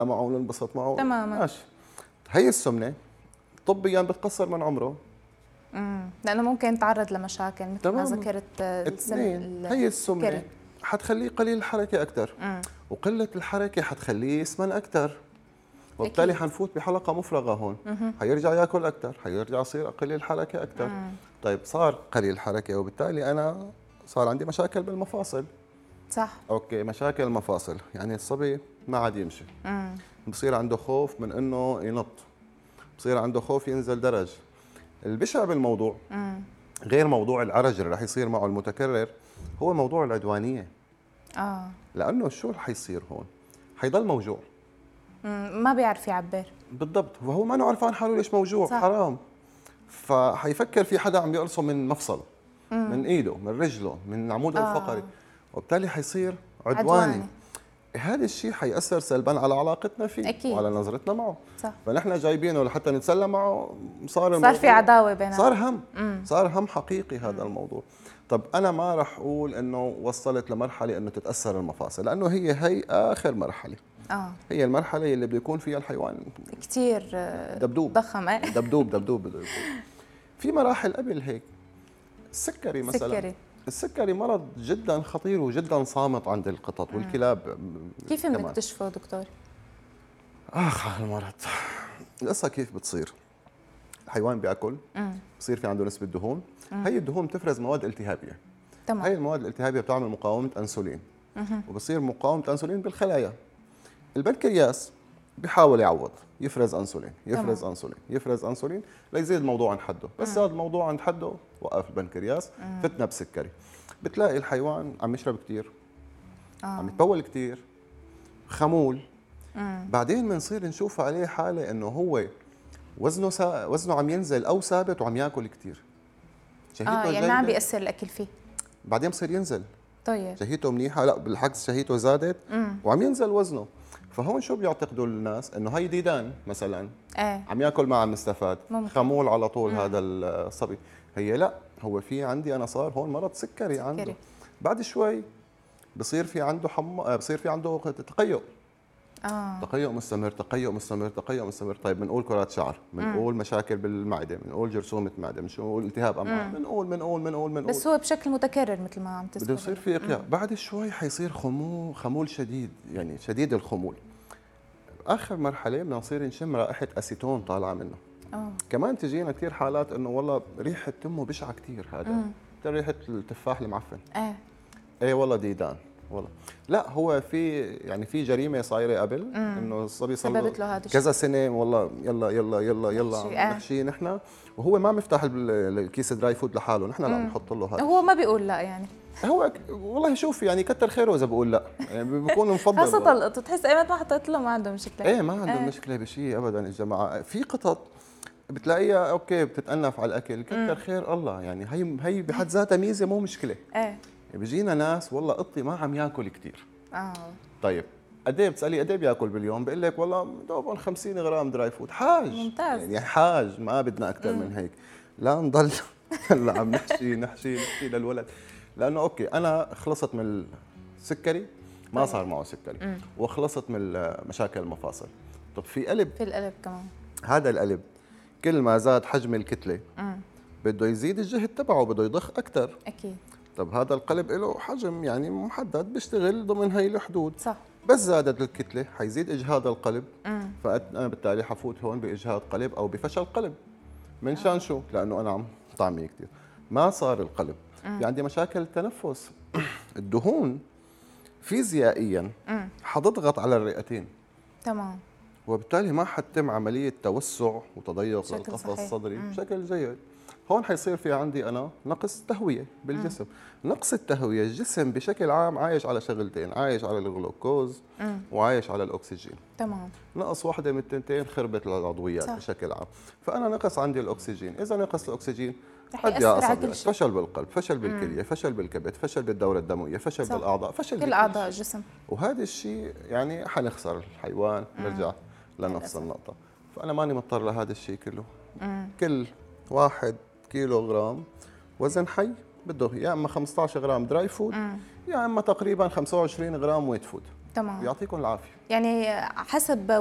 معه وننبسط معه تماما. ماشي. هي السمنه طبيا بتقصر من عمره. لانه ممكن يتعرض لمشاكل مثل ما تماما. ذكرت اثنين، هي السمنه حتخليه قليل الحركه اكثر، وقله الحركه حتخليه يسمن اكثر، وبالتالي حنفوت بحلقه مفرغه هون. حيرجع ياكل اكثر، حيرجع يصير قليل الحركه اكثر. طيب صار قليل الحركه وبالتالي انا صار عندي مشاكل بالمفاصل. صح. اوكي، مشاكل المفاصل يعني الصبي ما عاد يمشي. بصير عنده خوف من انه ينط، بصير عنده خوف ينزل درج. البشع بالموضوع غير موضوع العرج اللي رح يصير معه المتكرر، هو موضوع العدوانيه. لانه شو رح يصير هون؟ حيضل موجوع. ما بيعرف يعبر. بالضبط، وهو ما عرفان حاله ليش موجوع. صح. حرام. فحيفكر في حدا عم يقرصه من مفصله، من ايده، من رجله، من عموده الفقري، وبالتالي حيصير عدواني. هذا الشيء حيأثر سلبا على علاقتنا فيه. أكيد. وعلى نظرتنا معه. صح. فنحن جايبينه لحتى نتسلى معه، صار في عداوه بيننا، صار هم. صار هم حقيقي هذا الموضوع. طب انا ما راح اقول انه وصلت لمرحله انه تتاثر المفاصل، لانه هي اخر مرحله. هي المرحله اللي بيكون فيها الحيوان كثير دبدوب ضخم. دبدوب بده يكون. في مراحل قبل هيك. السكري مثلا. السكري مرض جدا خطير وجدا صامت عند القطط والكلاب. كيف بنكتشفه دكتور؟ على المرض. القصه كيف بتصير؟ الحيوان بياكل، بصير في عنده نسبه دهون، هي الدهون بتفرز مواد التهابيه. تمام. هي المواد الالتهابيه بتعمل مقاومه انسولين، وبصير مقاومه انسولين بالخلايا. البنكرياس بيحاول يعوض، يفرز انسولين، يفرز انسولين، يفرز انسولين ليزيد الموضوع عند حده، بس هذا الموضوع عند حده وقف البنكرياس، فتنا بسكري. بتلاقي الحيوان عم يشرب كثير، عم يتبول كثير، خمول. بعدين بنصير نشوف عليه حاله انه هو وزنه عم ينزل او ثابت وعم ياكل كثير. يعني ما عم بيأثر الاكل فيه. بعدين بصير ينزل. طيب شهيته منيحه، لا بالعكس شهيته زادت وعم ينزل وزنه. فهون شو بيعتقدوا الناس؟ انه هي ديدان مثلا عم ياكل ما عم يستفاد، خمول على طول هذا الصبي. هي لا، هو في عندي انا صار هون مرض سكري عنده. بعد شوي بصير في عنده بصير في عنده تقيؤ. تقيؤ مستمر، تقيؤ مستمر، تقيؤ مستمر. طيب بنقول كرات شعر، بنقول مشاكل بالمعده، بنقول جرثومه معده، بنقول التهاب امعاء، بنقول بس هو بشكل متكرر مثل ما عم تذكر. بده يصير في اقياء. بعد شوي حيصير خمول شديد، يعني شديد الخمول. اخر مرحله بدنا نصير نشم رائحه اسيتون طالعه منه. كمان تجينا كثير حالات انه والله ريحه تمه بشعه كثير، هذا ريحه التفاح المعفن. ايه والله ديدان والله. لا، هو في جريمه صايره قبل انه الصبي صار كذا سنه والله يلا نحشي نحن، وهو ما بيفتح الكيس دراي فود لحاله، نحن اللي عم نحط له هذا. هو ما بيقول لا يعني. هو والله شوف يعني كتر خيره اذا بقول لا، يعني بيكون مفضل. خاصة القطط تحس ايمت ما حطيت له ما عنده مشكله. ايه ما عنده مشكله بشيء ابدا يا جماعه. في قطط بتلاقيها اوكي بتتأنف على الاكل، كتر خير الله، يعني هي بحد ذاتها ميزه مو مشكله. بيجينا ناس والله قطي ما عم ياكل كثير. طيب قد ايه بتسالي قد ايه بياكل باليوم؟ بقول لك والله دوبهم 50 غرام دراي فود. حاج ممتاز. يعني حاج، ما بدنا اكثر من هيك. لا نضل هلا عم نحشي للولد، لانه اوكي انا خلصت من السكري، ما صار معه سكري، وخلصت من مشاكل المفاصل. طب في قلب، في القلب كمان. هذا القلب كل ما زاد حجم الكتله بده يزيد الجهد تبعه، بده يضخ اكثر. اكيد. طب هذا القلب له حجم يعني محدد، بيشتغل ضمن هي الحدود. صح. بس زادت الكتله حيزيد اجهاد القلب، فانا بالتالي حفوت هون باجهاد قلب او بفشل قلب. من شان شو؟ لانه انا عم طعمي كثير، ما صار القلب. في عندي مشاكل تنفس. الدهون فيزيائيا حتضغط على الرئتين. تمام. وبالتالي ما حتتم عمليه توسع وتضيق للقفص الصدري بشكل جيد. هون حيصير في عندي انا نقص تهويه بالجسم. نقص التهويه، الجسم بشكل عام عايش على شغلتين، عايش على الجلوكوز وعايش على الاكسجين. تمام. نقص واحده من التنتين خربت العضويات. صح. بشكل عام. فانا نقص عندي الاكسجين، اذا نقص الاكسجين ادي اصابع، فشل بالقلب، فشل بالكليه، فشل بالكبد، فشل بالدوره الدمويه، فشل صح. بالاعضاء، فشل كل اعضاء الجسم. وهذا الشيء يعني حنخسر الحيوان، نرجع لنفس النقطه. فانا ماني مضطر لهذا الشيء كله. كل 1 كيلوغرام وزن حي بده يا اما 15 غرام دراي فود، يا اما تقريبا 25 غرام ويت فود. تمام. يعطيكم العافيه. يعني حسب